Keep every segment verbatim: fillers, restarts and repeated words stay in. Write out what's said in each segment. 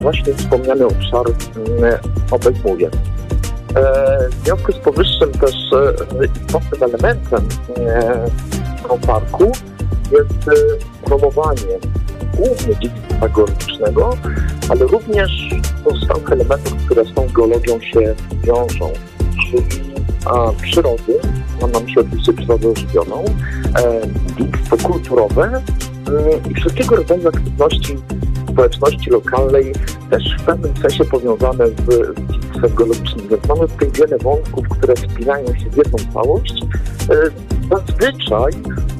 właśnie wspomniany obszar obejmuje. W związku z powyższym też istotnym elementem tego parku jest promowanie głównie dziedzictwa geologicznego, ale również pozostałych elementów, które z tą geologią się wiążą, czyli a, przyrody, mam na myśli oczywiście przyrodę ożywioną, e, dziedzictwo kulturowe e, i wszelkiego rodzaju aktywności społeczności lokalnej, też w pewnym sensie powiązane z, z dziedzictwem geologicznym. Więc mamy tutaj wiele wątków, które spinają się w jedną całość. E, zazwyczaj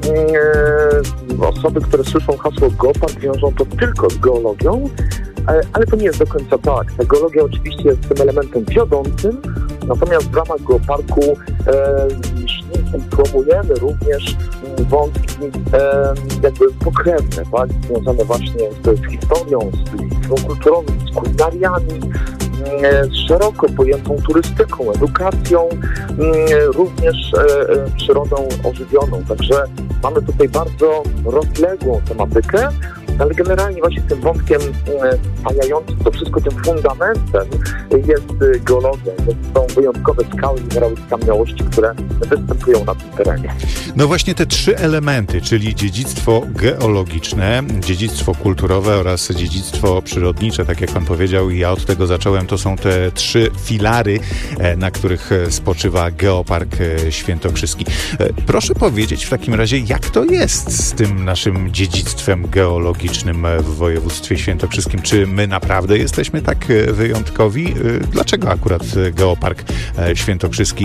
e, osoby, które słyszą hasło Geopark, wiążą to tylko z geologią, e, ale to nie jest do końca tak. Ta geologia oczywiście jest tym elementem wiodącym, natomiast w ramach Geoparku e, promujemy również wątki e, jakby pokrewne, tak? Związane właśnie z, z historią, z dziedzictwem kulturowym, z kulinariami, e, z szeroko pojętą turystyką, edukacją, e, również e, przyrodą ożywioną. Także mamy tutaj bardzo rozległą tematykę, ale generalnie właśnie tym wątkiem spajającym to wszystko, tym fundamentem jest geologia. To są wyjątkowe skały, minerały i skamieniałości, które występują na tym terenie. No właśnie te trzy elementy, czyli dziedzictwo geologiczne, dziedzictwo kulturowe oraz dziedzictwo przyrodnicze, tak jak pan powiedział, i ja od tego zacząłem, to są te trzy filary, na których spoczywa Geopark Świętokrzyski. Proszę powiedzieć w takim razie, jak to jest z tym naszym dziedzictwem geologicznym w województwie świętokrzyskim? Czy my naprawdę jesteśmy tak wyjątkowi? Dlaczego akurat Geopark Świętokrzyski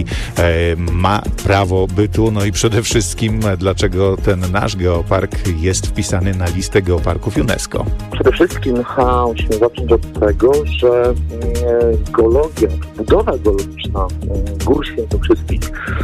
ma prawo bytu? No i przede wszystkim, dlaczego ten nasz geopark jest wpisany na listę geoparków UNESCO? Przede wszystkim ha, musimy zacząć od tego, że geologia, budowa geologiczna Gór Świętokrzyskich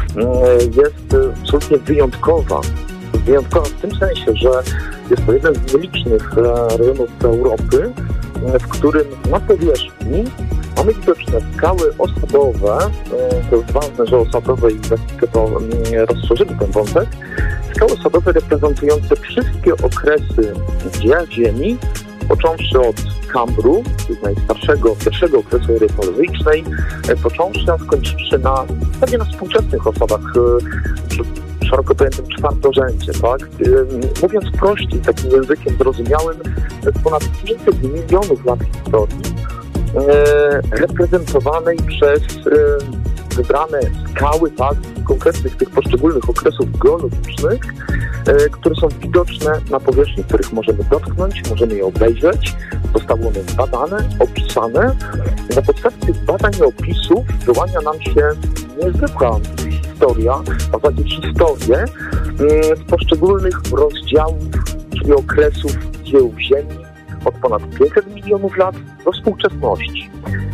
jest absolutnie wyjątkowa. Wyjątkowa w tym sensie, że jest to jeden z nielicznych rejonów Europy, w którym na powierzchni mamy widoczne skały osadowe. To jest ważne, że osadowe i za chwilkę to rozszerzymy ten wątek. Skały osadowe reprezentujące wszystkie okresy dzieła Ziemi, począwszy od Kambru, czyli najstarszego, pierwszego okresu ery paleozoicznej, począwszy, a skończywszy na, pewnie na współczesnych osadach, szeroko pojętym czwartorzędzie, tak? Mówiąc prościej, takim językiem zrozumiałym, to jest ponad pięćset milionów lat historii e, reprezentowanej przez e, wybrane skały, tak? Konkretnych tych poszczególnych okresów geologicznych, e, które są widoczne na powierzchni, których możemy dotknąć, możemy je obejrzeć. Zostały one zbadane, opisane. Na podstawie tych badań i opisów wyłania nam się niezwykła historia, a w zasadzie historię z poszczególnych rozdziałów, czyli okresów dzieł Ziemi od ponad pięćset milionów lat do współczesności.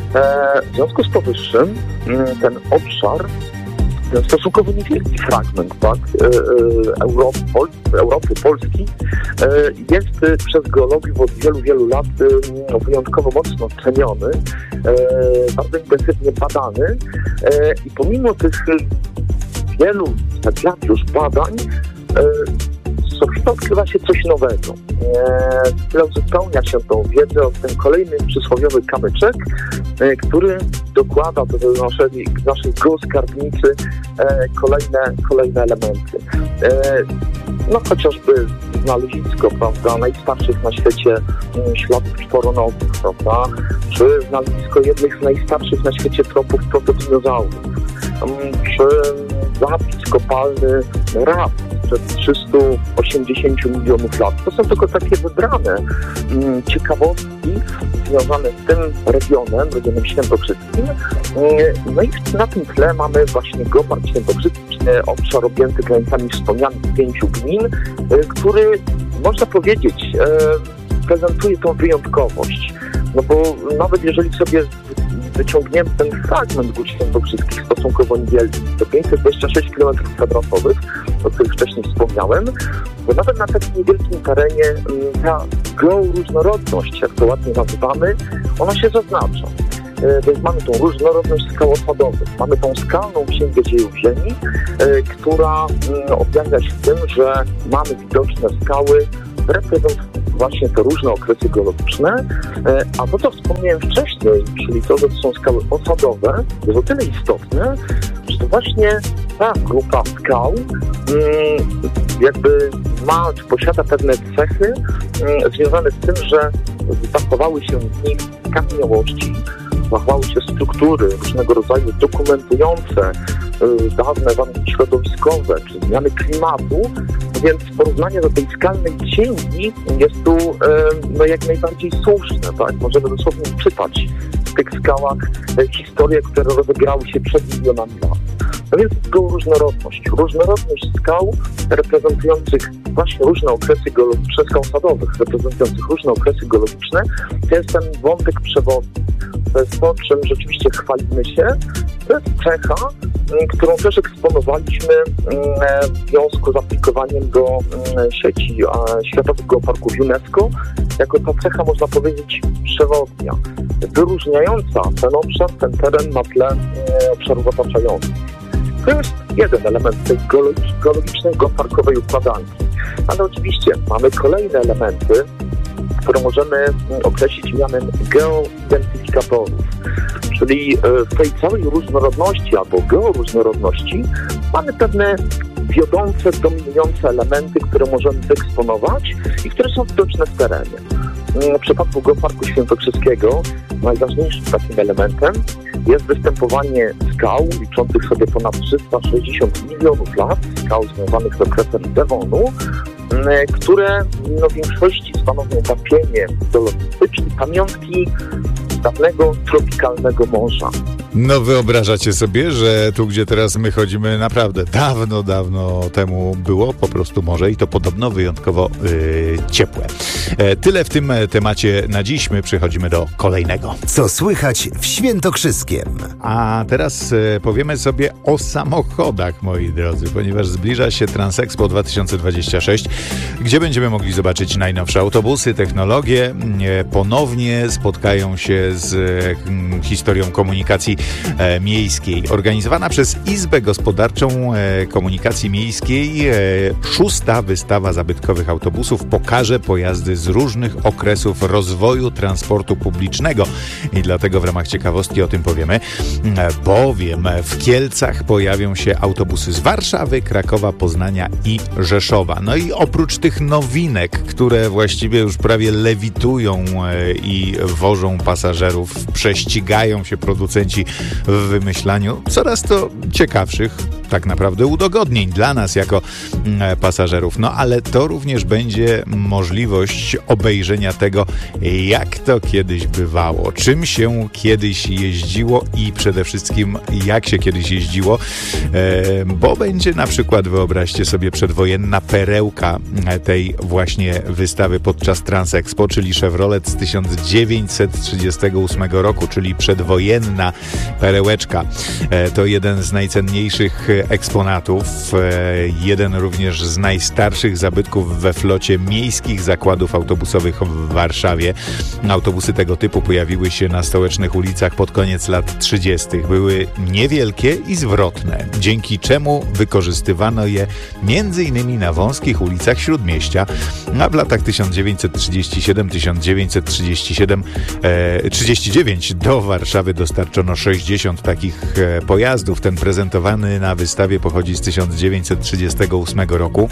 W związku z powyższym ten obszar, ten stosunkowo niewielki fragment, tak, Europy, Europy, Polski jest przez geologów od wielu, wielu lat wyjątkowo mocno ceniony, bardzo intensywnie badany i pomimo tych wielu lat już badań co chwilę odkrywa się coś nowego. Tyle uzupełnia się tą wiedzę o ten kolejny przysłowiowy kamyczek, który dokłada do naszej, naszej geoskarbnicy kolejne, kolejne elementy. No chociażby znalezisko, prawda, najstarszych na świecie śladów czworonogów, prawda, czy znalezisko jednych z najstarszych na świecie tropów protodinozaurów, czy zapis kopalny Rab przed trzysta osiemdziesiąt milionów lat. To są tylko takie wybrane mm, ciekawostki związane z tym regionem, regionem świętokrzyskim. No i na tym tle mamy właśnie Geopark Świętokrzyski, obszar objęty granicami wspomnianych pięciu gmin, który, można powiedzieć, prezentuje tą wyjątkowość. No bo nawet jeżeli sobie wyciągniemy ten fragment Gór Świętokrzyskich stosunkowo niewielki, to pięćset dwadzieścia sześć kilometrów kwadratowych, o których wcześniej wspomniałem, to nawet na takim niewielkim terenie ta georóżnorodność, jak to ładnie nazywamy, ona się zaznacza. Więc mamy tą różnorodność skał osadowych, mamy tą skalną księgę dziejów Ziemi, która objawia się tym, że mamy widoczne skały reprezentujące właśnie te różne okresy geologiczne, a to, co wspomniałem wcześniej, czyli to, że to są skały osadowe, jest o tyle istotne, że to właśnie ta grupa skał jakby ma, czy posiada pewne cechy związane z tym, że zachowały się w nich kamieniołości, zachowały się struktury różnego rodzaju dokumentujące dawne warunki środowiskowe czy zmiany klimatu, więc porównanie do tej skalnej księgi jest tu no, jak najbardziej słuszne. Tak? Możemy dosłownie czytać w tych skałach historie, które rozegrały się przed milionami lat. No więc to różnorodność. Różnorodność skał reprezentujących właśnie różne okresy geologiczne, skał osadowych reprezentujących różne okresy geologiczne, to jest ten wątek przewodni. To jest to, czym rzeczywiście chwalimy się. To jest cecha, którą też eksponowaliśmy w związku z aplikowaniem do sieci Światowych Geoparków UNESCO, jako ta cecha, można powiedzieć, przewodnia, wyróżniająca ten obszar, ten teren na tle obszarów otaczających. To jest jeden element tej geologicznej, geoparkowej układanki. Ale oczywiście mamy kolejne elementy, które możemy określić mianem geoidentyfikatorów. Czyli w tej całej różnorodności albo georóżnorodności mamy pewne wiodące, dominujące elementy, które możemy wyeksponować i które są widoczne w terenie. W przypadku Geoparku Świętokrzyskiego najważniejszym takim elementem jest występowanie skał liczących sobie ponad trzysta sześćdziesiąt milionów lat, skał związanych z okresem Devonu, które no, w większości stanowią wapienie dolomity, czyli pamiątki dawnego tropikalnego morza. No wyobrażacie sobie, że tu, gdzie teraz my chodzimy, naprawdę dawno, dawno temu było po prostu morze i to podobno wyjątkowo yy, ciepłe. E, tyle w tym temacie na dziś. My przechodzimy do kolejnego. Co słychać w Świętokrzyskiem? A teraz e, powiemy sobie o samochodach, moi drodzy, ponieważ zbliża się Transexpo dwa tysiące dwadzieścia sześć, gdzie będziemy mogli zobaczyć najnowsze autobusy, technologie. E, ponownie spotkają się z e, historią komunikacji e, miejskiej. Organizowana przez Izbę Gospodarczą e, Komunikacji Miejskiej e, szósta wystawa zabytkowych autobusów pokaże pojazdy z różnych okresów rozwoju transportu publicznego. I dlatego w ramach ciekawostki o tym powiemy, e, bowiem w Kielcach pojawią się autobusy z Warszawy, Krakowa, Poznania i Rzeszowa. No i oprócz tych nowinek, które właściwie już prawie lewitują e, i wożą pasażerów, prześcigają się producenci w wymyślaniu coraz to ciekawszych tak naprawdę udogodnień dla nas jako e, pasażerów. No ale to również będzie możliwość obejrzenia tego, jak to kiedyś bywało, czym się kiedyś jeździło i przede wszystkim jak się kiedyś jeździło, e, bo będzie na przykład, wyobraźcie sobie, przedwojenna perełka tej właśnie wystawy podczas Transexpo, czyli Chevrolet z tysiąc dziewięćset trzydziestego ósmego roku, czyli przedwojenna perełeczka. E, to jeden z najcenniejszych eksponatów, jeden również z najstarszych zabytków we flocie miejskich zakładów autobusowych w Warszawie. Autobusy tego typu pojawiły się na stołecznych ulicach pod koniec lat trzydziestych. Były niewielkie i zwrotne, dzięki czemu wykorzystywano je między innymi na wąskich ulicach Śródmieścia, a w latach tysiąc dziewięćset trzydziesty siódmy do tysiąc dziewięćset trzydziestego siódmego e, trzydziestego dziewiątego do Warszawy dostarczono sześćdziesiąt takich e, pojazdów. Ten prezentowany na wystawie pochodzi z tysiąc dziewięćset trzydziestego ósmego roku.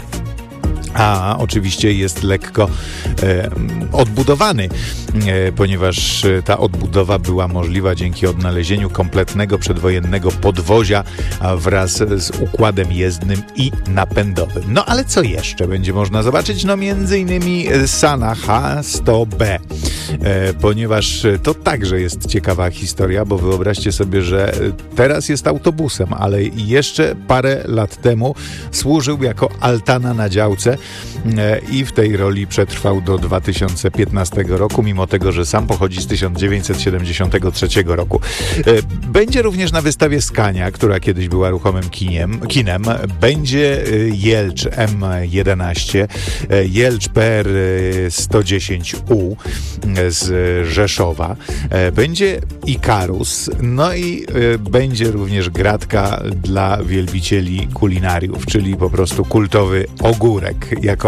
A oczywiście jest lekko e, odbudowany, e, ponieważ ta odbudowa była możliwa dzięki odnalezieniu kompletnego przedwojennego podwozia wraz z układem jezdnym i napędowym. No ale co jeszcze będzie można zobaczyć? No między innymi Sana H sto B, e, ponieważ to także jest ciekawa historia, bo wyobraźcie sobie, że teraz jest autobusem, ale jeszcze parę lat temu służył jako altana na działce i w tej roli przetrwał do dwa tysiące piętnastego roku, mimo tego, że sam pochodzi z tysiąc dziewięćset siedemdziesiątego trzeciego roku. Będzie również na wystawie Scania, która kiedyś była ruchomym kiniem, kinem. Będzie Jelcz M jedenaście, Jelcz P R sto dziesięć U z Rzeszowa. Będzie Ikarus, no i będzie również gratka dla wielbicieli kulinariów, czyli po prostu kultowy ogórek jako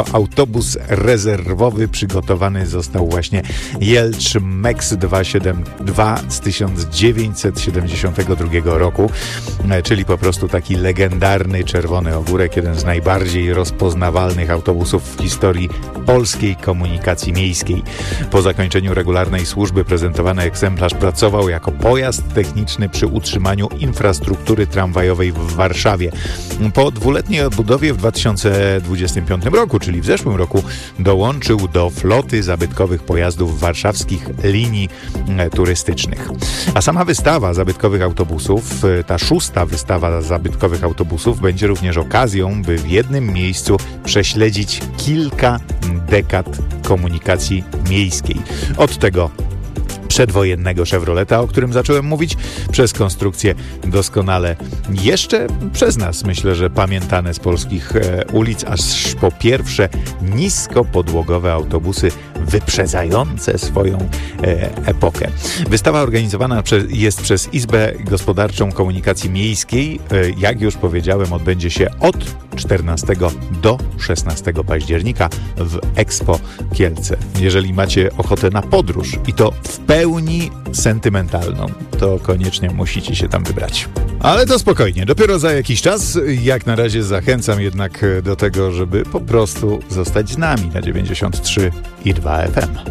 autobus rezerwowy przygotowany został właśnie Jelcz Mex dwieście siedemdziesiąt dwa z tysiąc dziewięćset siedemdziesiątego drugiego roku, czyli po prostu taki legendarny czerwony ogórek, jeden z najbardziej rozpoznawalnych autobusów w historii polskiej komunikacji miejskiej. Po zakończeniu regularnej służby prezentowany egzemplarz pracował jako pojazd techniczny przy utrzymaniu infrastruktury tramwajowej w Warszawie. Po dwuletniej odbudowie w dwa tysiące dwudziestym piątym roku, czyli w zeszłym roku, dołączył do floty zabytkowych pojazdów warszawskich linii turystycznych. A sama wystawa zabytkowych autobusów, ta szósta wystawa zabytkowych autobusów, będzie również okazją, by w jednym miejscu prześledzić kilka dekad komunikacji miejskiej. Od tego przedwojennego Chevroleta, o którym zacząłem mówić, przez konstrukcję doskonale jeszcze przez nas, myślę, że pamiętane z polskich e, ulic, aż po pierwsze niskopodłogowe autobusy wyprzedzające swoją e, epokę. Wystawa organizowana prze, jest przez Izbę Gospodarczą Komunikacji Miejskiej. E, jak już powiedziałem, odbędzie się od czternastego do szesnastego października w Expo Kielce. Jeżeli macie ochotę na podróż i to w pełni sentymentalną, to koniecznie musicie się tam wybrać. Ale to spokojnie, dopiero za jakiś czas. Jak na razie zachęcam jednak do tego, żeby po prostu zostać z nami na dziewięćdziesiąt trzy i dwa F M.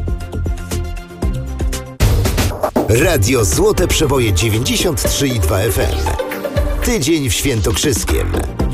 Radio Złote Przeboje dziewięćdziesiąt trzy i dwa F M. Tydzień w Świętokrzyskiem.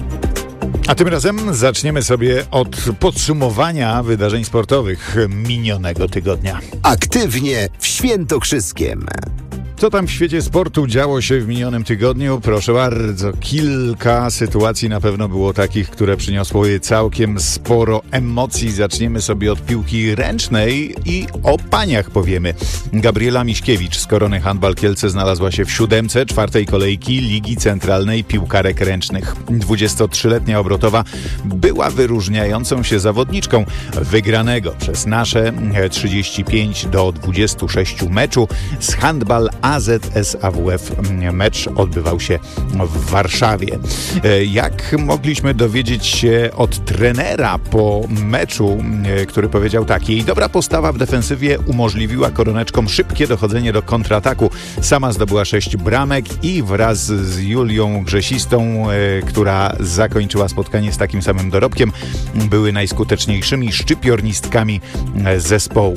A tym razem zaczniemy sobie od podsumowania wydarzeń sportowych minionego tygodnia. Aktywnie w Świętokrzyskiem. Co tam w świecie sportu działo się w minionym tygodniu? Proszę bardzo, kilka sytuacji na pewno było takich, które przyniosły całkiem sporo emocji. Zaczniemy sobie od piłki ręcznej i o paniach powiemy. Gabriela Miśkiewicz z Korony Handball Kielce znalazła się w siódemce czwartej kolejki Ligi Centralnej Piłkarek Ręcznych. dwudziestotrzyletnia obrotowa była wyróżniającą się zawodniczką wygranego przez nasze trzydzieści pięć do dwudziestu sześciu meczu z Handball A Z S A W F. Mecz odbywał się w Warszawie. Jak mogliśmy dowiedzieć się od trenera po meczu, który powiedział tak: jej dobra postawa w defensywie umożliwiła koroneczkom szybkie dochodzenie do kontrataku. Sama zdobyła sześć bramek i wraz z Julią Grzesistą, która zakończyła spotkanie z takim samym dorobkiem, były najskuteczniejszymi szczypiornistkami zespołu.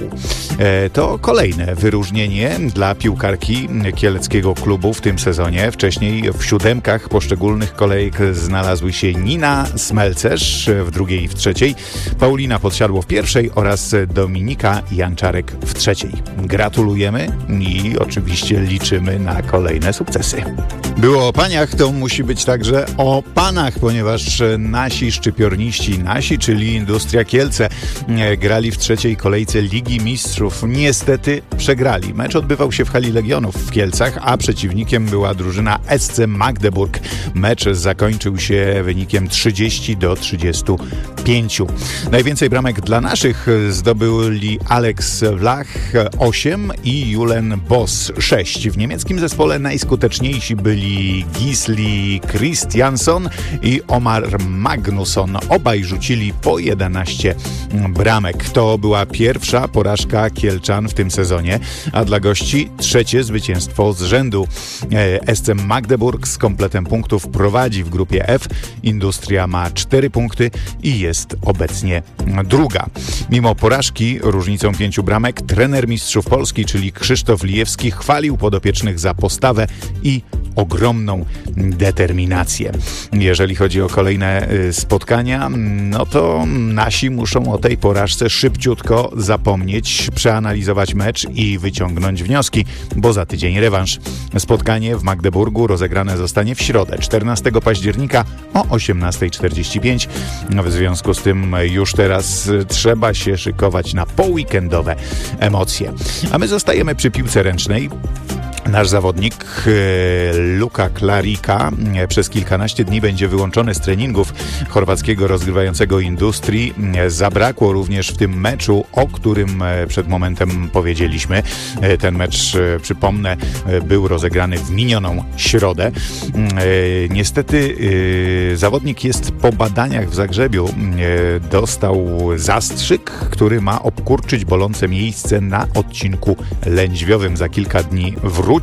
To kolejne wyróżnienie dla piłkarki kieleckiego klubu w tym sezonie. Wcześniej w siódemkach poszczególnych kolejek znalazły się Nina Smelcerz w drugiej i w trzeciej, Paulina Podsiadło w pierwszej oraz Dominika Janczarek w trzeciej. Gratulujemy i oczywiście liczymy na kolejne sukcesy. Było o paniach, to musi być także o panach, ponieważ nasi szczypiorniści, nasi, czyli Industria Kielce, grali w trzeciej kolejce Ligi Mistrzów. Niestety przegrali. Mecz odbywał się w hali Legionów w Kielcach, a przeciwnikiem była drużyna S C Magdeburg. Mecz zakończył się wynikiem trzydzieści do trzydziestu pięciu. Najwięcej bramek dla naszych zdobyli Alex Vlach osiem i Julen Boss sześć. W niemieckim zespole najskuteczniejsi byli Gisli Christiansson i Omar Magnusson. Obaj rzucili po jedenaście bramek. To była pierwsza porażka Kielczan w tym sezonie, a dla gości trzecie zwycięstwo z rzędu. S C Magdeburg z kompletem punktów prowadzi w grupie F. Industria ma cztery punkty i jest obecnie druga. Mimo porażki różnicą pięciu bramek, trener mistrzów Polski, czyli Krzysztof Lijewski, chwalił podopiecznych za postawę i ogromną determinację. Jeżeli chodzi o kolejne spotkania, no to nasi muszą o tej porażce szybciutko zapomnieć, przeanalizować mecz i wyciągnąć wnioski, bo za tydzień rewanż. Spotkanie w Magdeburgu rozegrane zostanie w środę, czternastego października o osiemnasta czterdzieści pięć. W związku z tym już teraz trzeba się szykować na poweekendowe emocje. A my zostajemy przy piłce ręcznej. Nasz zawodnik Luka Klarica przez kilkanaście dni będzie wyłączony z treningów chorwackiego rozgrywającego Industrii. Zabrakło również w tym meczu, o którym przed momentem powiedzieliśmy. Ten mecz, przypomnę, był rozegrany w minioną środę. Niestety zawodnik jest po badaniach w Zagrzebiu. Dostał zastrzyk, który ma obkurczyć bolące miejsce na odcinku lędźwiowym. Za kilka dni wróci.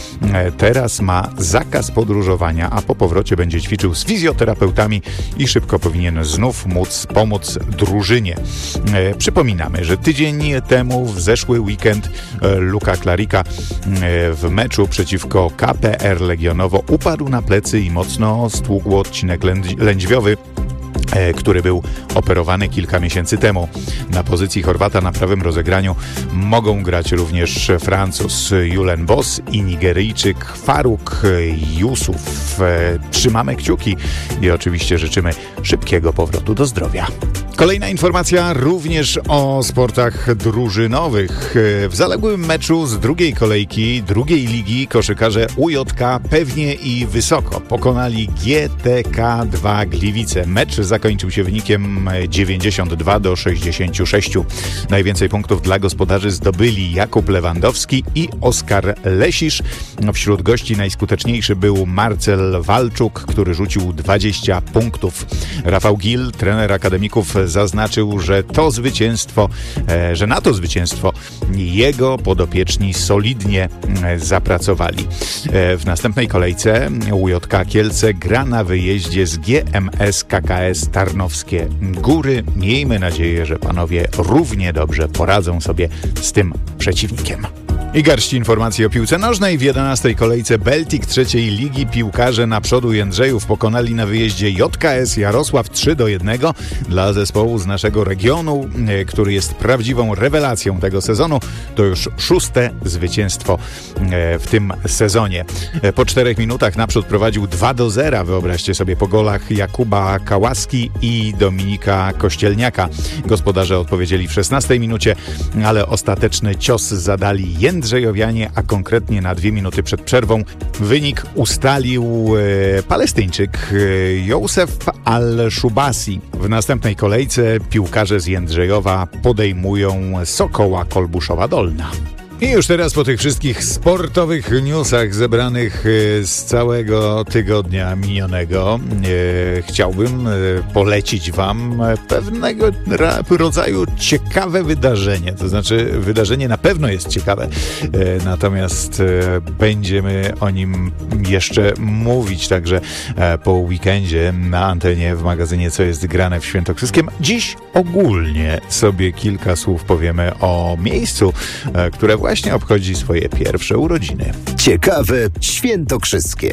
Teraz ma zakaz podróżowania, a po powrocie będzie ćwiczył z fizjoterapeutami i szybko powinien znów móc pomóc drużynie. Przypominamy, że tydzień temu, w zeszły weekend, Luka Klarica w meczu przeciwko K P R Legionowo upadł na plecy i mocno stłukł odcinek lędźwiowy, który był operowany kilka miesięcy temu. Na pozycji Chorwata na prawym rozegraniu mogą grać również Francuz Julen Bosz i Nigeryjczyk Faruk Yusuf. Trzymamy kciuki i oczywiście życzymy szybkiego powrotu do zdrowia. Kolejna informacja również o sportach drużynowych. W zaległym meczu z drugiej kolejki drugiej ligi koszykarze U J K pewnie i wysoko pokonali G T K dwa Gliwice. Mecz zakończył się wynikiem dziewięćdziesiąt dwa do sześćdziesięciu sześciu. Najwięcej punktów dla gospodarzy zdobyli Jakub Lewandowski i Oskar Lesisz. Wśród gości najskuteczniejszy był Marcel Walczuk, który rzucił dwadzieścia punktów. Rafał Gil, trener akademików, zaznaczył, że to zwycięstwo, że na to zwycięstwo jego podopieczni solidnie zapracowali. W następnej kolejce U J K Kielce gra na wyjeździe z G M S K K S Tarnowskie Góry. Miejmy nadzieję, że panowie równie dobrze poradzą sobie z tym przeciwnikiem. I garść informacji o piłce nożnej. W jedenastej kolejce Beltik trzeciej ligi piłkarze Naprzodu Jędrzejów pokonali na wyjeździe J K S Jarosław trzy do jednego. Dla zespołu z naszego regionu, który jest prawdziwą rewelacją tego sezonu, to już szóste zwycięstwo w tym sezonie. Po czterech minutach Naprzód prowadził dwa do zera. Wyobraźcie sobie, po golach Jakuba Kałaski i Dominika Kościelniaka. Gospodarze odpowiedzieli w szesnastej minucie, ale ostateczny cios zadali Jędrzejowianie, a konkretnie na dwie minuty przed przerwą wynik ustalił e, Palestyńczyk e, Youssef Al-Shubasi. W następnej kolejce piłkarze z Jędrzejowa podejmują Sokoła Kolbuszowa Dolna. I już teraz po tych wszystkich sportowych newsach zebranych z całego tygodnia minionego e, chciałbym e, polecić wam pewnego rodzaju ciekawe wydarzenie. To znaczy wydarzenie na pewno jest ciekawe, e, natomiast e, będziemy o nim jeszcze mówić także e, po weekendzie na antenie w magazynie Co jest grane w Świętokrzyskiem. Dziś ogólnie sobie kilka słów powiemy o miejscu, e, które właśnie właśnie obchodzi swoje pierwsze urodziny. Ciekawe świętokrzyskie.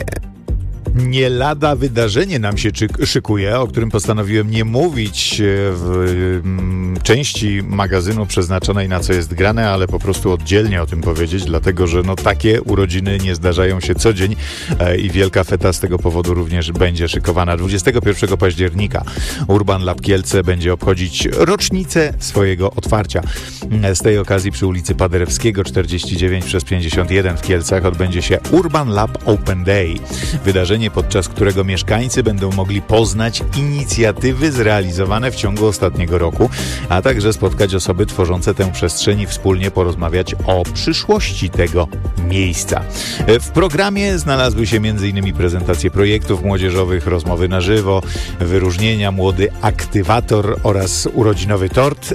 Nie lada wydarzenie nam się szykuje, o którym postanowiłem nie mówić w części magazynu przeznaczonej na Co jest grane, ale po prostu oddzielnie o tym powiedzieć, dlatego że no takie urodziny nie zdarzają się co dzień i wielka feta z tego powodu również będzie szykowana. dwudziestego pierwszego października Urban Lab Kielce będzie obchodzić rocznicę swojego otwarcia. Z tej okazji przy ulicy Paderewskiego czterdzieści dziewięć przez pięćdziesiąt jeden w Kielcach odbędzie się Urban Lab Open Day. Wydarzenie, podczas którego mieszkańcy będą mogli poznać inicjatywy zrealizowane w ciągu ostatniego roku, a także spotkać osoby tworzące tę przestrzeń i wspólnie porozmawiać o przyszłości tego miejsca. W programie znalazły się między innymi prezentacje projektów młodzieżowych, rozmowy na żywo, wyróżnienia, młody aktywator oraz urodzinowy tort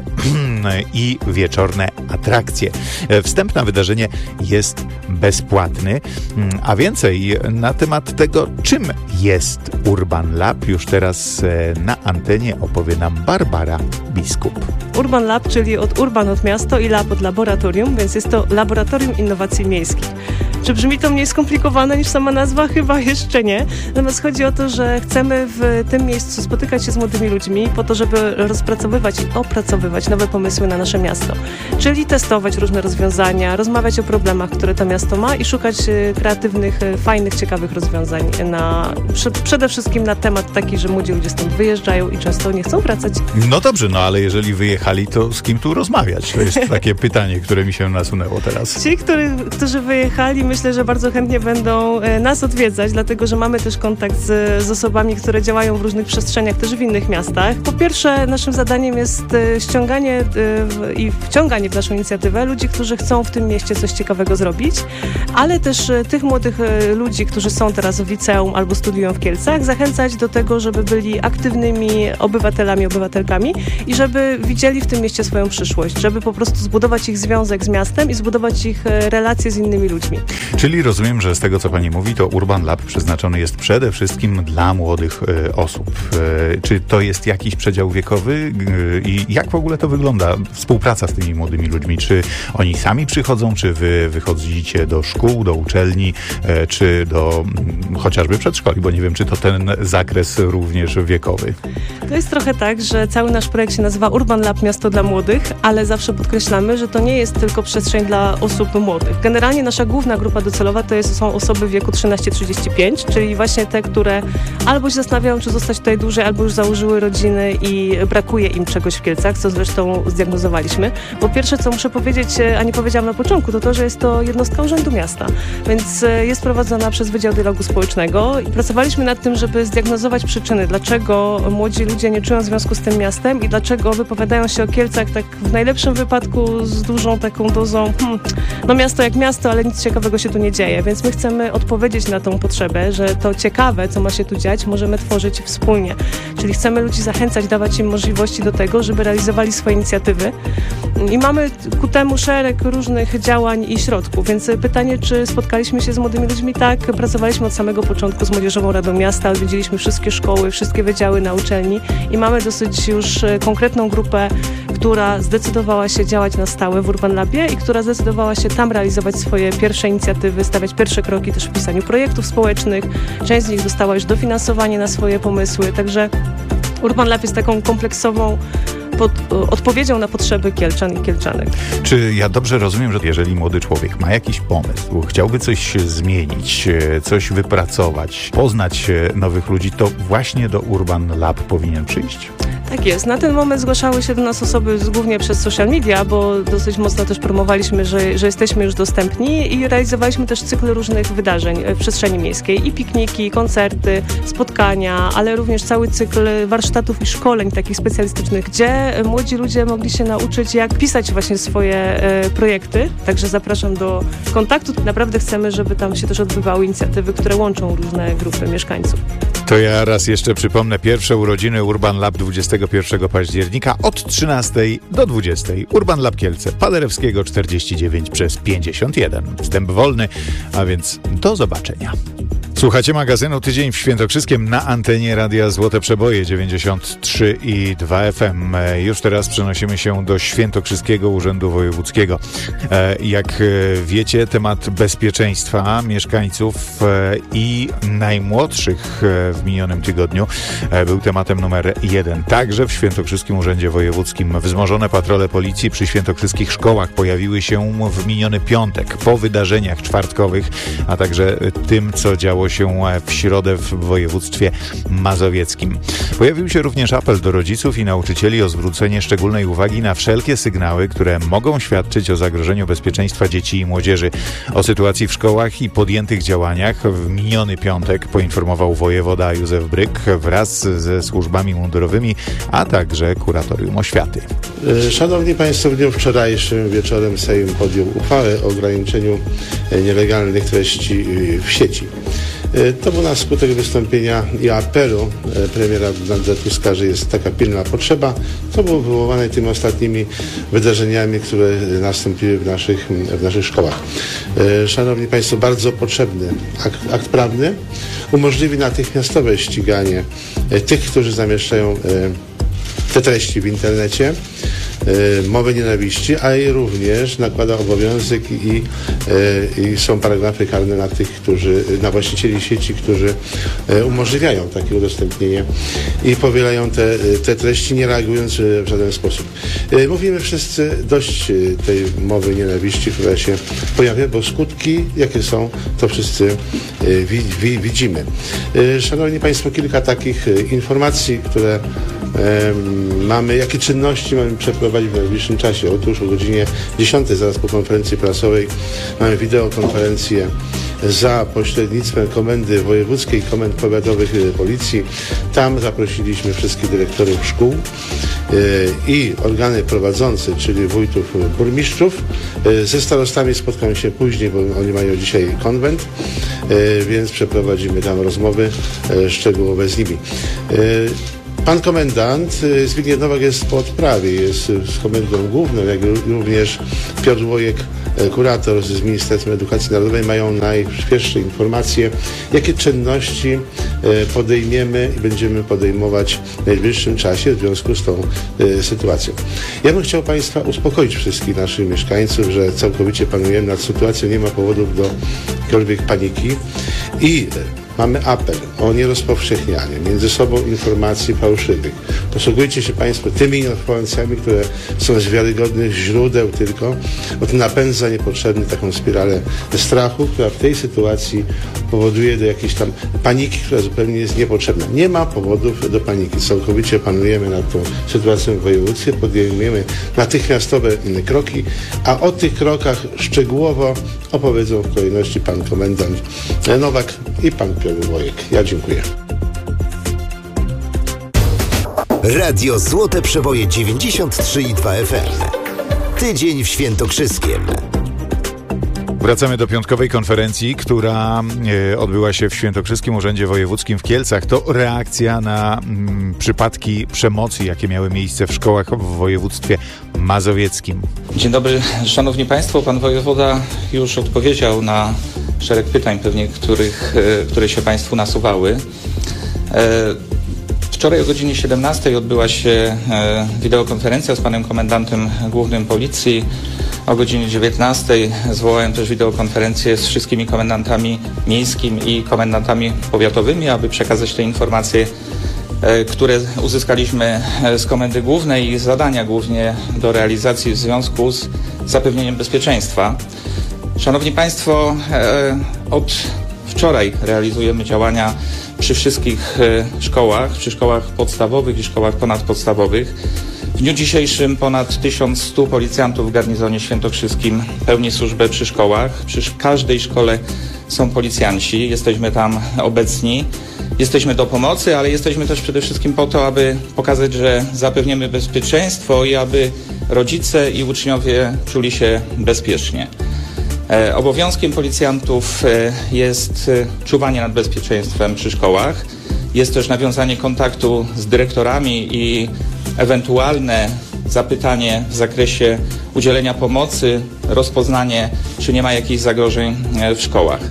i wieczorne atrakcje. Wstęp na wydarzenie jest bezpłatny, a więcej na temat tego, czym jest Urban Lab, już teraz na antenie opowie nam Barbara Biskup. Urban Lab, czyli od Urban od miasto i Lab od laboratorium, więc jest to Laboratorium Innowacji Miejskich. Czy brzmi to mniej skomplikowane niż sama nazwa? Chyba jeszcze nie. Natomiast chodzi o to, że chcemy w tym miejscu spotykać się z młodymi ludźmi po to, żeby rozpracowywać i opracowywać nowe pomysły na nasze miasto. Czyli testować różne rozwiązania, rozmawiać o problemach, które to miasto ma i szukać kreatywnych, fajnych, ciekawych rozwiązań na, przede wszystkim na temat taki, że młodzi ludzie stąd wyjeżdżają i często nie chcą wracać. No dobrze, no ale jeżeli wyjechali, to z kim tu rozmawiać? To jest takie pytanie, które mi się nasunęło teraz. Ci, który, którzy wyjechali, myślę, że bardzo chętnie będą nas odwiedzać, dlatego że mamy też kontakt z, z osobami, które działają w różnych przestrzeniach, też w innych miastach. Po pierwsze, naszym zadaniem jest ściąganie i wciąganie w naszą inicjatywę ludzi, którzy chcą w tym mieście coś ciekawego zrobić, ale też tych młodych ludzi, którzy są teraz w liceum albo studiują w Kielcach, zachęcać do tego, żeby byli aktywnymi obywatelami, obywatelkami i żeby widzieli w tym mieście swoją przyszłość, żeby po prostu zbudować ich związek z miastem i zbudować ich relacje z innymi ludźmi. Czyli rozumiem, że z tego, co pani mówi, to Urban Lab przeznaczony jest przede wszystkim dla młodych y, osób. Y, czy to jest jakiś przedział wiekowy y, i jak w ogóle to wygląda? Współpraca z tymi młodymi ludźmi. Czy oni sami przychodzą, czy wy wychodzicie do szkół, do uczelni, y, czy do y, chociażby przedszkoli, bo nie wiem, czy to ten zakres również wiekowy. To jest trochę tak, że cały nasz projekt się nazywa Urban Lab Miasto dla Młodych, ale zawsze podkreślamy, że to nie jest tylko przestrzeń dla osób młodych. Generalnie nasza główna grupa docelowa to jest, są osoby w wieku trzynaście trzydzieści pięć, czyli właśnie te, które albo się zastanawiają, czy zostać tutaj dłużej, albo już założyły rodziny i brakuje im czegoś w Kielcach, co zresztą zdiagnozowaliśmy. Po pierwsze, co muszę powiedzieć, a nie powiedziałam na początku, to to, że jest to jednostka Urzędu Miasta, więc jest prowadzona przez Wydział Dialogu Społecznego i pracowaliśmy nad tym, żeby zdiagnozować przyczyny, dlaczego młodzi ludzie nie czują związku z tym miastem i dlaczego wypowiadają się o Kielcach tak w najlepszym wypadku z dużą taką dozą hmm, no miasto jak miasto, ale nic ciekawego się tu nie dzieje, więc my chcemy odpowiedzieć na tą potrzebę, że to ciekawe, co ma się tu dziać, możemy tworzyć wspólnie. Czyli chcemy ludzi zachęcać, dawać im możliwości do tego, żeby realizowali swoje inicjatywy i mamy ku temu szereg różnych działań i środków, więc pytanie, czy spotkaliśmy się z młodymi ludźmi? Tak, pracowaliśmy od samego początku z Młodzieżową Radą Miasta, odwiedziliśmy wszystkie szkoły, wszystkie wydziały na uczelni i mamy dosyć już konkretną grupę, która zdecydowała się działać na stałe w Urban Labie i która zdecydowała się tam realizować swoje pierwsze inicjatywy, stawiać pierwsze kroki też w pisaniu projektów społecznych. Część z nich dostała już dofinansowanie na swoje pomysły, także Urban Lab jest taką kompleksową pod, odpowiedzią na potrzeby Kielczan i Kielczanek. Czy ja dobrze rozumiem, że jeżeli młody człowiek ma jakiś pomysł, chciałby coś zmienić, coś wypracować, poznać nowych ludzi, to właśnie do Urban Lab powinien przyjść? Tak jest. Na ten moment zgłaszały się do nas osoby głównie przez social media, bo dosyć mocno też promowaliśmy, że, że jesteśmy już dostępni i realizowaliśmy też cykl różnych wydarzeń w przestrzeni miejskiej. I pikniki, i koncerty, spotkania, ale również cały cykl warsztatów i szkoleń takich specjalistycznych, gdzie młodzi ludzie mogli się nauczyć, jak pisać właśnie swoje e, projekty. Także zapraszam do kontaktu. Naprawdę chcemy, żeby tam się też odbywały inicjatywy, które łączą różne grupy mieszkańców. To ja raz jeszcze przypomnę pierwsze urodziny Urban Lab dwudziestego pierwszego października od trzynastej do dwudziestej. Urban Lab Kielce, Paderewskiego czterdzieści dziewięć przez pięćdziesiąt jeden. Wstęp wolny, a więc do zobaczenia. Słuchacie magazynu Tydzień w Świętokrzyskiem na antenie Radia Złote Przeboje dziewięćdziesiąt trzy i dwa F M. Już teraz przenosimy się do Świętokrzyskiego Urzędu Wojewódzkiego. Jak wiecie, temat bezpieczeństwa mieszkańców i najmłodszych w minionym tygodniu był tematem numer jeden. Także w Świętokrzyskim Urzędzie Wojewódzkim wzmożone patrole policji przy świętokrzyskich szkołach pojawiły się w miniony piątek po wydarzeniach czwartkowych, a także tym, co działo się w środę w województwie mazowieckim. Pojawił się również apel do rodziców i nauczycieli o zwrócenie szczególnej uwagi na wszelkie sygnały, które mogą świadczyć o zagrożeniu bezpieczeństwa dzieci i młodzieży. O sytuacji w szkołach i podjętych działaniach w miniony piątek poinformował wojewoda Józef Bryk wraz ze służbami mundurowymi, a także Kuratorium Oświaty. Szanowni Państwo, w dniu wczorajszym wieczorem Sejm podjął uchwałę o ograniczeniu nielegalnych treści w sieci. To był na skutek wystąpienia i apelu premiera Donalda Tuska, że jest taka pilna potrzeba. To było wywołane tymi ostatnimi wydarzeniami, które nastąpiły w naszych, w naszych szkołach. Szanowni Państwo, bardzo potrzebny akt, akt prawny umożliwi natychmiastowe ściganie tych, którzy zamieszczają te treści w internecie, mowy nienawiści, a i również nakłada obowiązek i, i są paragrafy karne na tych, którzy, na właścicieli sieci, którzy umożliwiają takie udostępnienie i powielają te, te treści, nie reagując w żaden sposób. Mówimy wszyscy dość tej mowy nienawiści, która się pojawia, bo skutki, jakie są, to wszyscy wi, wi, widzimy. Szanowni Państwo, kilka takich informacji, które mamy, jakie czynności mamy przeprowadzić w najbliższym czasie. Otóż o godzinie dziesiątej, zaraz po konferencji prasowej, mamy wideokonferencję za pośrednictwem Komendy Wojewódzkiej, Komend Powiatowych Policji. Tam zaprosiliśmy wszystkich dyrektorów szkół i organy prowadzące, czyli wójtów, burmistrzów. Ze starostami spotkam się później, bo oni mają dzisiaj konwent, więc przeprowadzimy tam rozmowy szczegółowe z nimi. Pan komendant Zbigniew Nowak jest po odprawie, jest z komendą główną, jak również Piotr Łojek, kurator z Ministerstwa Edukacji Narodowej, mają najświeższe informacje, jakie czynności podejmiemy i będziemy podejmować w najbliższym czasie w związku z tą sytuacją. Ja bym chciał Państwa uspokoić wszystkich naszych mieszkańców, że całkowicie panujemy nad sytuacją, nie ma powodów do jakiejkolwiek paniki i mamy apel o nierozpowszechnianie między sobą informacji fałszywych. Posługujcie się Państwo tymi informacjami, które są z wiarygodnych źródeł tylko, bo to napędza niepotrzebnie taką spiralę strachu, która w tej sytuacji powoduje do jakiejś tam paniki, która zupełnie jest niepotrzebna. Nie ma powodów do paniki. Całkowicie panujemy nad tą sytuacją w województwie, podejmujemy natychmiastowe kroki, a o tych krokach szczegółowo opowiedzą w kolejności pan komendant Nowak i pan Piotr Łojek. Ja dziękuję. Radio Złote Przeboje dziewięćdziesiąt trzy i dwa F M. Tydzień w Świętokrzyskiem. Wracamy do piątkowej konferencji, która e, odbyła się w Świętokrzyskim Urzędzie Wojewódzkim w Kielcach. To reakcja na m, przypadki przemocy, jakie miały miejsce w szkołach w województwie mazowieckim. Dzień dobry, szanowni państwo. Pan wojewoda już odpowiedział na szereg pytań pewnie, których, e, które się państwu nasuwały. E, Wczoraj o godzinie siedemnastej odbyła się e, wideokonferencja z panem komendantem głównym policji. O godzinie dziewiętnastej zwołałem też wideokonferencję z wszystkimi komendantami miejskimi i komendantami powiatowymi, aby przekazać te informacje, e, które uzyskaliśmy z Komendy Głównej i zadania głównie do realizacji w związku z zapewnieniem bezpieczeństwa. Szanowni państwo, e, od wczoraj realizujemy działania przy wszystkich szkołach, przy szkołach podstawowych i szkołach ponadpodstawowych. W dniu dzisiejszym ponad tysiąc sto policjantów w garnizonie świętokrzyskim pełni służbę przy szkołach. Przy każdej szkole są policjanci, jesteśmy tam obecni. Jesteśmy do pomocy, ale jesteśmy też przede wszystkim po to, aby pokazać, że zapewniamy bezpieczeństwo i aby rodzice i uczniowie czuli się bezpiecznie. Obowiązkiem policjantów jest czuwanie nad bezpieczeństwem przy szkołach. Jest też nawiązanie kontaktu z dyrektorami i ewentualne zapytanie w zakresie udzielenia pomocy, rozpoznanie, czy nie ma jakichś zagrożeń w szkołach.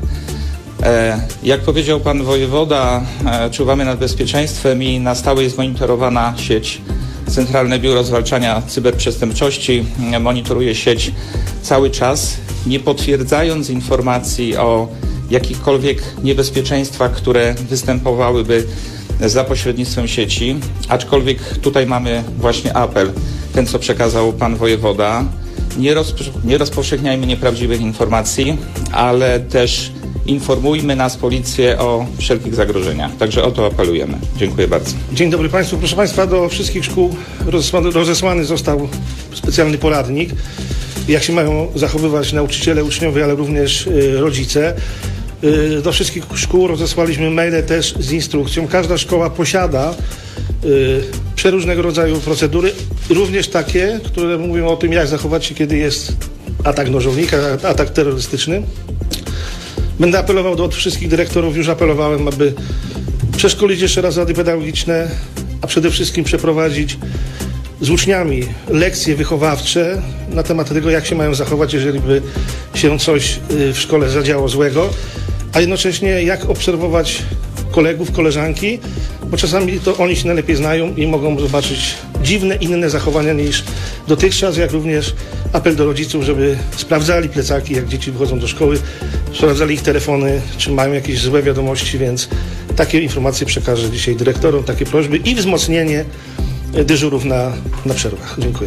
Jak powiedział pan wojewoda, czuwamy nad bezpieczeństwem i na stałe jest monitorowana sieć. Centralne Biuro Zwalczania Cyberprzestępczości monitoruje sieć cały czas, nie potwierdzając informacji o jakichkolwiek niebezpieczeństwach, które występowałyby za pośrednictwem sieci. Aczkolwiek tutaj mamy właśnie apel, ten co przekazał pan wojewoda. Nie, rozpo, nie rozpowszechniajmy nieprawdziwych informacji, ale też informujmy nas, policję, o wszelkich zagrożeniach. Także o to apelujemy. Dziękuję bardzo. Dzień dobry Państwu. Proszę Państwa, do wszystkich szkół rozesłany, rozesłany został specjalny poradnik, jak się mają zachowywać nauczyciele, uczniowie, ale również y, rodzice. Y, do wszystkich szkół rozesłaliśmy maile też z instrukcją. Każda szkoła posiada y, przeróżnego rodzaju procedury, również takie, które mówią o tym, jak zachować się, kiedy jest atak nożownika, atak terrorystyczny. Będę apelował do wszystkich dyrektorów, już apelowałem, aby przeszkolić jeszcze raz rady pedagogiczne, a przede wszystkim przeprowadzić z uczniami lekcje wychowawcze na temat tego, jak się mają zachować, jeżeli by się coś w szkole zadziało złego, a jednocześnie jak obserwować kolegów, koleżanki, bo czasami to oni się najlepiej znają i mogą zobaczyć dziwne, inne zachowania niż dotychczas, jak również apel do rodziców, żeby sprawdzali plecaki, jak dzieci wychodzą do szkoły, sprawdzali ich telefony, czy mają jakieś złe wiadomości, więc takie informacje przekażę dzisiaj dyrektorom, takie prośby i wzmocnienie dyżurów na, na przerwach. Dziękuję.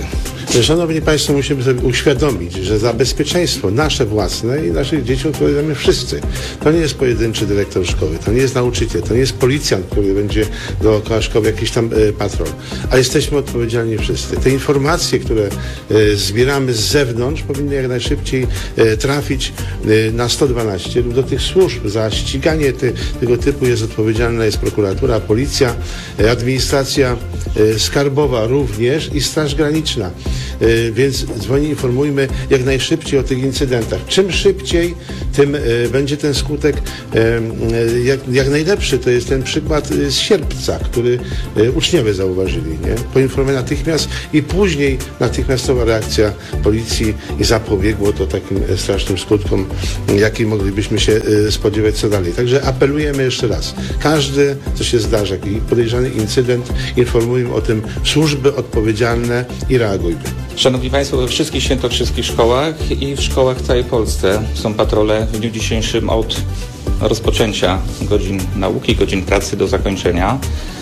Szanowni Państwo, musimy sobie uświadomić, że za bezpieczeństwo nasze własne i naszych dzieci odpowiadamy wszyscy. To nie jest pojedynczy dyrektor szkoły, to nie jest nauczyciel, to nie jest policjant, który będzie dookoła szkoły jakiś tam y, patrol, a jesteśmy odpowiedzialni wszyscy. Te informacje, które y, zbieramy z zewnątrz, powinny jak najszybciej y, trafić y, na sto dwanaście lub do tych służb. Za ściganie ty, tego typu jest odpowiedzialna jest prokuratura, policja, y, administracja y, skarbowa również i Straż Graniczna. Y, więc dzwoni, informujmy jak najszybciej o tych incydentach. Czym szybciej, tym y, będzie ten skutek y, y, jak, jak najlepszy. To jest ten przykład y, z Sierpca, który y, uczniowie zauważyli. Nie? Poinformowali natychmiast i później natychmiastowa reakcja policji i zapobiegło to takim y, strasznym skutkom, y, jakiej moglibyśmy się y, spodziewać co dalej. Także apelujemy jeszcze raz. Każdy, co się zdarza, jakiś podejrzany incydent, informujmy o tym służby odpowiedzialne i reagujmy. Szanowni Państwo, we wszystkich świętokrzyskich szkołach i w szkołach w całej Polsce są patrole w dniu dzisiejszym od rozpoczęcia godzin nauki, godzin pracy do zakończenia.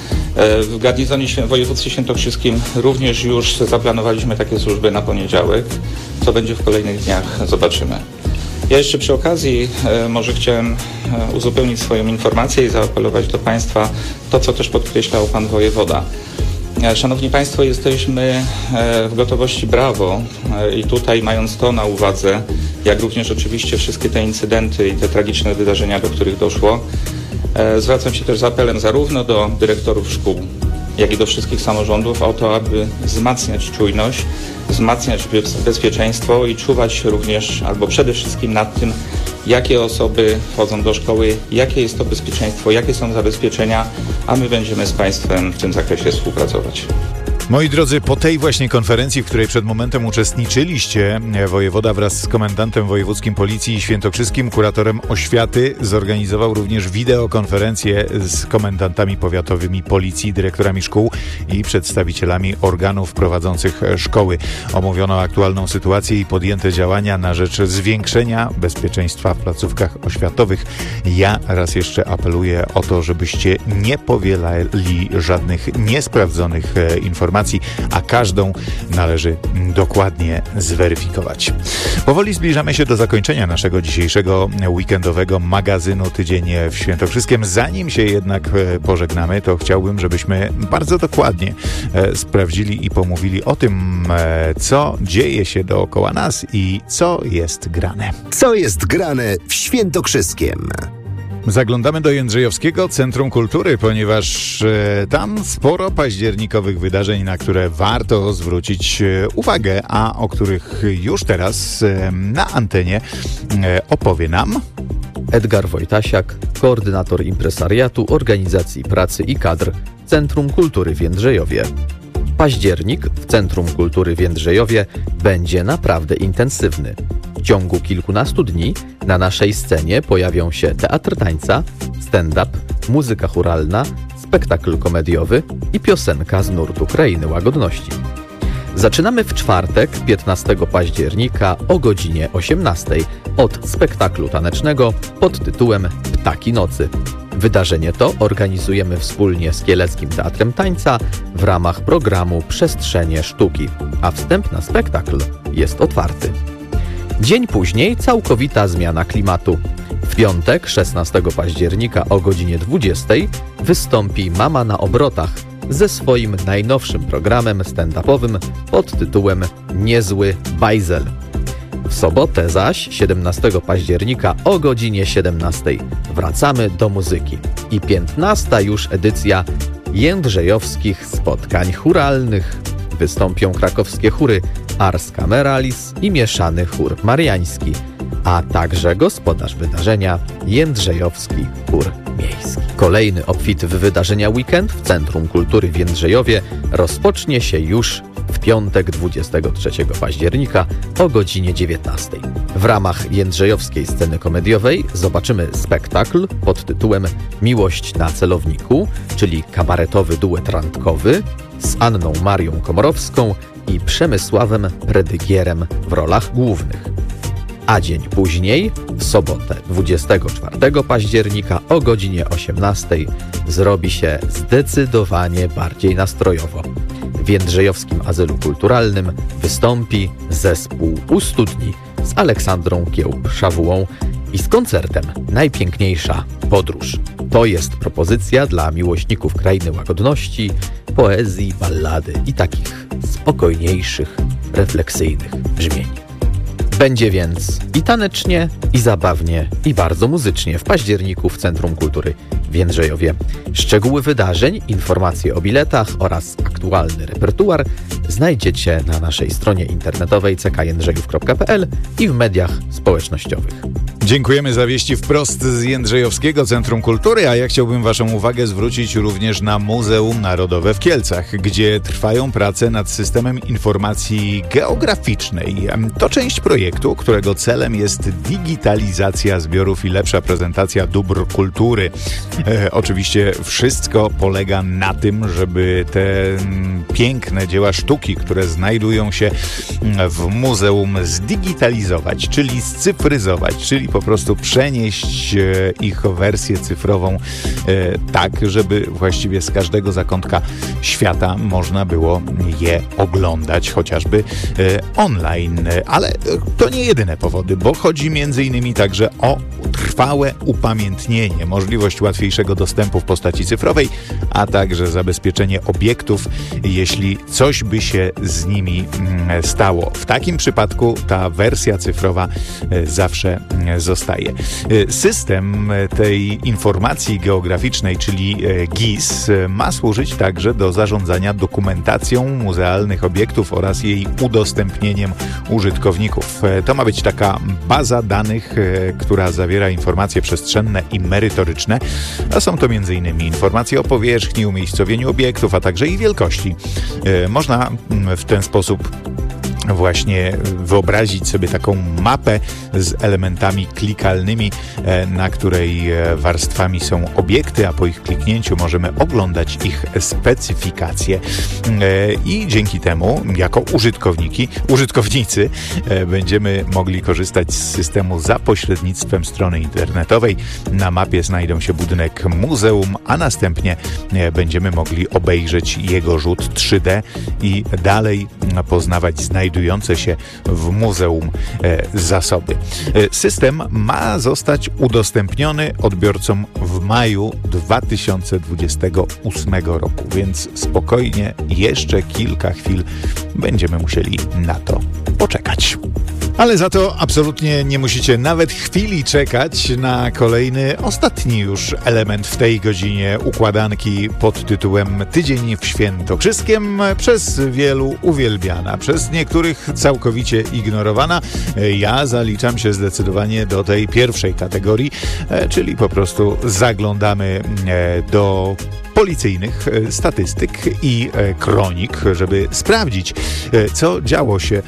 W garnizonie w województwie świętokrzyskim również już zaplanowaliśmy takie służby na poniedziałek. Co będzie w kolejnych dniach, zobaczymy. Ja jeszcze przy okazji e, może chciałem e, uzupełnić swoją informację i zaapelować do Państwa to, co też podkreślał Pan Wojewoda. E, Szanowni Państwo, jesteśmy e, w gotowości brawo e, i tutaj mając to na uwadze, jak również oczywiście wszystkie te incydenty i te tragiczne wydarzenia, do których doszło, e, zwracam się też z apelem zarówno do dyrektorów szkół, jak i do wszystkich samorządów o to, aby wzmacniać czujność, wzmacniać bezpieczeństwo i czuwać również, albo przede wszystkim nad tym, jakie osoby wchodzą do szkoły, jakie jest to bezpieczeństwo, jakie są zabezpieczenia, a my będziemy z Państwem w tym zakresie współpracować. Moi drodzy, po tej właśnie konferencji, w której przed momentem uczestniczyliście, wojewoda wraz z komendantem wojewódzkim Policji Świętokrzyskim, kuratorem oświaty, zorganizował również wideokonferencję z komendantami powiatowymi Policji, dyrektorami szkół i przedstawicielami organów prowadzących szkoły. Omówiono aktualną sytuację i podjęte działania na rzecz zwiększenia bezpieczeństwa w placówkach oświatowych. Ja raz jeszcze apeluję o to, żebyście nie powielali żadnych niesprawdzonych informacji, a każdą należy dokładnie zweryfikować. Powoli zbliżamy się do zakończenia naszego dzisiejszego weekendowego magazynu Tydzień w Świętokrzyskiem. Zanim się jednak pożegnamy, to chciałbym, żebyśmy bardzo dokładnie sprawdzili i pomówili o tym, co dzieje się dookoła nas i co jest grane. Co jest grane w Świętokrzyskiem? Zaglądamy do Jędrzejowskiego Centrum Kultury, ponieważ e, tam sporo październikowych wydarzeń, na które warto zwrócić e, uwagę, a o których już teraz e, na antenie e, opowie nam Edgar Wojtasiak, koordynator impresariatu, organizacji pracy i kadr Centrum Kultury w Jędrzejowie. Październik w Centrum Kultury w Jędrzejowie będzie naprawdę intensywny. W ciągu kilkunastu dni na naszej scenie pojawią się teatr tańca, stand-up, muzyka chóralna, spektakl komediowy i piosenka z nurtu Krainy Łagodności. Zaczynamy w czwartek, piętnastego października o godzinie osiemnastej od spektaklu tanecznego pod tytułem Ptaki Nocy. Wydarzenie to organizujemy wspólnie z Kieleckim Teatrem Tańca w ramach programu Przestrzenie Sztuki, a wstęp na spektakl jest otwarty. Dzień później całkowita zmiana klimatu. W piątek, szesnastego października o godzinie dwudziestej wystąpi Mama na obrotach ze swoim najnowszym programem stand-upowym pod tytułem Niezły bajzel. W sobotę zaś, siedemnastego października o godzinie siedemnastej wracamy do muzyki i piętnasta już edycja jędrzejowskich spotkań chóralnych. Wystąpią krakowskie chóry Ars Cameralis i mieszany chór mariański, a także gospodarz wydarzenia Jędrzejowski Chór Miejski. Kolejny obfity w wydarzenia weekend w Centrum Kultury w Jędrzejowie rozpocznie się już w piątek dwudziestego trzeciego października o godzinie dziewiętnastej. W ramach jędrzejowskiej sceny komediowej zobaczymy spektakl pod tytułem Miłość na celowniku, czyli kabaretowy duet randkowy z Anną Marią Komorowską i Przemysławem Predygierem w rolach głównych. A dzień później, w sobotę dwudziestego czwartego października o godzinie osiemnastej zrobi się zdecydowanie bardziej nastrojowo. W Jędrzejowskim Azylu Kulturalnym wystąpi zespół U Studni z Aleksandrą Kiełb-Szawułą i z koncertem Najpiękniejsza podróż. To jest propozycja dla miłośników krainy łagodności, poezji, ballady i takich spokojniejszych, refleksyjnych brzmień. Będzie więc i tanecznie, i zabawnie, i bardzo muzycznie w październiku w Centrum Kultury w Jędrzejowie. Szczegóły wydarzeń, informacje o biletach oraz aktualny repertuar znajdziecie na naszej stronie internetowej c k jędrzejów kropka p l i w mediach społecznościowych. Dziękujemy za wieści wprost z Jędrzejowskiego Centrum Kultury, a ja chciałbym Waszą uwagę zwrócić również na Muzeum Narodowe w Kielcach, gdzie trwają prace nad systemem informacji geograficznej. To część projektu, którego celem jest digitalizacja zbiorów i lepsza prezentacja dóbr kultury. E, oczywiście wszystko polega na tym, żeby te piękne dzieła sztuki, które znajdują się w muzeum, zdigitalizować, czyli scyfryzować, czyli po prostu przenieść e, ich wersję cyfrową e, tak, żeby właściwie z każdego zakątka świata można było je oglądać, chociażby e, online. Ale to nie jedyne powody, bo chodzi między innymi także o trwałe upamiętnienie, możliwość łatwiejszego dostępu w postaci cyfrowej, a także zabezpieczenie obiektów, jeśli coś by się z nimi stało. W takim przypadku ta wersja cyfrowa zawsze zostaje. System tej informacji geograficznej, czyli G I S, ma służyć także do zarządzania dokumentacją muzealnych obiektów oraz jej udostępnieniem użytkowników. To ma być taka baza danych, która zawiera informacje przestrzenne i merytoryczne, a są to między innymi informacje o powierzchni, umiejscowieniu obiektów, a także ich wielkości. Można w ten sposób właśnie wyobrazić sobie taką mapę z elementami klikalnymi, na której warstwami są obiekty, a po ich kliknięciu możemy oglądać ich specyfikacje. I dzięki temu, jako użytkowniki, użytkownicy, będziemy mogli korzystać z systemu za pośrednictwem strony internetowej. Na mapie znajdą się budynek muzeum, a następnie będziemy mogli obejrzeć jego rzut trzy D i dalej poznawać znajdujące się w muzeum e, zasoby. E, system ma zostać udostępniony odbiorcom w maju dwa tysiące dwudziestego ósmego roku, więc spokojnie jeszcze kilka chwil będziemy musieli na to poczekać. Ale za to absolutnie nie musicie nawet chwili czekać na kolejny, ostatni już element w tej godzinie układanki pod tytułem Tydzień w Świętokrzyskiem, przez wielu uwielbiana, przez niektórych całkowicie ignorowana. Ja zaliczam się zdecydowanie do tej pierwszej kategorii, czyli po prostu zaglądamy do policyjnych statystyk i kronik, żeby sprawdzić, co działo się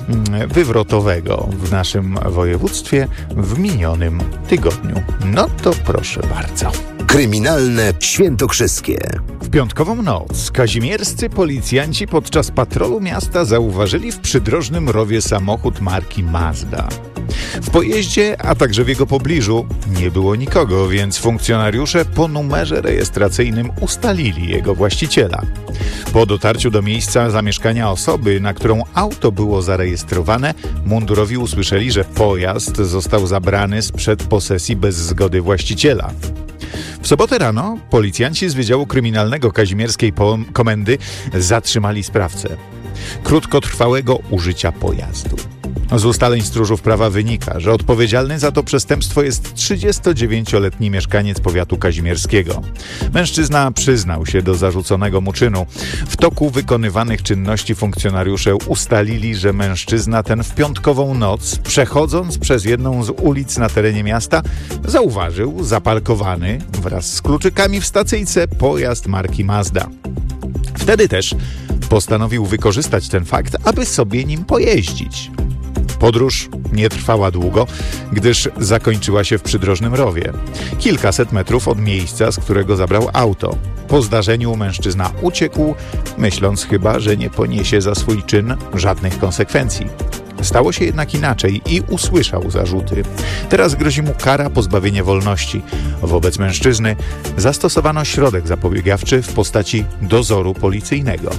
wywrotowego w naszym województwie w minionym tygodniu. No to proszę bardzo. Kryminalne świętokrzyskie. W piątkową noc kazimierscy policjanci podczas patrolu miasta zauważyli w przydrożnym rowie samochód marki Mazda. W pojeździe, a także w jego pobliżu nie było nikogo, więc funkcjonariusze po numerze rejestracyjnym ustalili jego właściciela. Po dotarciu do miejsca zamieszkania osoby, na którą auto było zarejestrowane, mundurowi usłyszeli, że pojazd został zabrany sprzed posesji bez zgody właściciela. W sobotę rano policjanci z Wydziału Kryminalnego Kazimierskiej Komendy zatrzymali sprawcę krótkotrwałego użycia pojazdu. Z ustaleń stróżów prawa wynika, że odpowiedzialny za to przestępstwo jest trzydziestodziewięcioletni mieszkaniec powiatu kazimierskiego. Mężczyzna przyznał się do zarzuconego mu czynu. W toku wykonywanych czynności funkcjonariusze ustalili, że mężczyzna ten w piątkową noc, przechodząc przez jedną z ulic na terenie miasta, zauważył zaparkowany wraz z kluczykami w stacyjce pojazd marki Mazda. Wtedy też postanowił wykorzystać ten fakt, aby sobie nim pojeździć. Podróż nie trwała długo, gdyż zakończyła się w przydrożnym rowie, kilkaset metrów od miejsca, z którego zabrał auto. Po zdarzeniu mężczyzna uciekł, myśląc chyba, że nie poniesie za swój czyn żadnych konsekwencji. Stało się jednak inaczej i usłyszał zarzuty. Teraz grozi mu kara pozbawienia wolności. Wobec mężczyzny zastosowano środek zapobiegawczy w postaci dozoru policyjnego.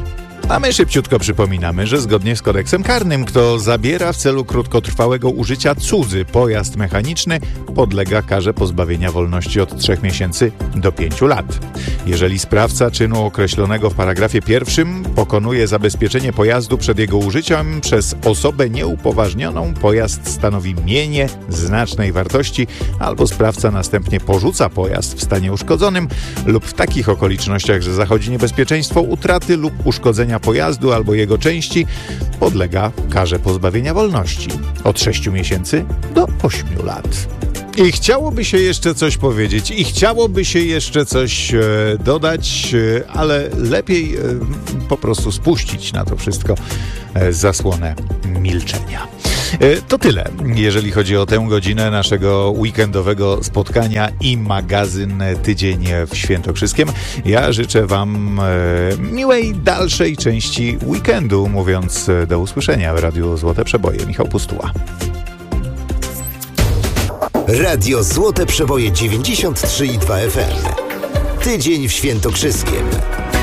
A my szybciutko przypominamy, że zgodnie z kodeksem karnym, kto zabiera w celu krótkotrwałego użycia cudzy pojazd mechaniczny, podlega karze pozbawienia wolności od trzech miesięcy do pięciu lat. Jeżeli sprawca czynu określonego w paragrafie pierwszym pokonuje zabezpieczenie pojazdu przed jego użyciem przez osobę nieupoważnioną, pojazd stanowi mienie znacznej wartości, albo sprawca następnie porzuca pojazd w stanie uszkodzonym lub w takich okolicznościach, że zachodzi niebezpieczeństwo utraty lub uszkodzenia pojazdu albo jego części, podlega karze pozbawienia wolności od sześciu miesięcy do ośmiu lat. I chciałoby się jeszcze coś powiedzieć, i chciałoby się jeszcze coś e, dodać, e, ale lepiej e, po prostu spuścić na to wszystko e, zasłonę milczenia. E, to tyle, jeżeli chodzi o tę godzinę naszego weekendowego spotkania i magazyn Tydzień w Świętokrzyskiem. Ja życzę Wam e, miłej dalszej części weekendu, mówiąc e, do usłyszenia w Radiu Złote Przeboje. Michał Pustuła. Radio Złote Przeboje dziewięćdziesiąt trzy i dwa F M. Tydzień w Świętokrzyskiem.